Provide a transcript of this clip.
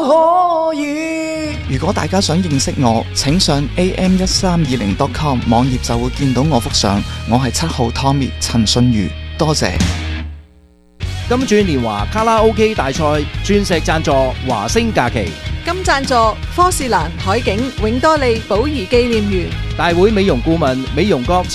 可以。如果大家想認識我，請上 am1320.com 網頁就會見到我幅相。我係7號 Tommy 陳信如，多謝。 金鑽年華卡拉 OK 大賽鑽石贊助華星假期， 金贊助科士蘭海景永多利寶儀紀念園， 大會美容顧問美容閣